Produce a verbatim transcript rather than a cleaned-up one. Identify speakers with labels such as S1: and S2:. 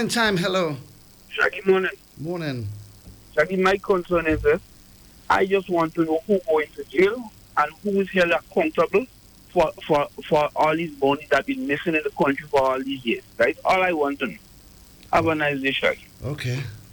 S1: Long time, hello.
S2: Shaggy morning.
S1: Morning.
S2: Shaggy, my concern is this. I just want to know who going to jail and who is held accountable for, for, for all these bodies that have been missing in the country for all these years. That's all I want to know. Have a nice day, Shaggy.
S1: Okay.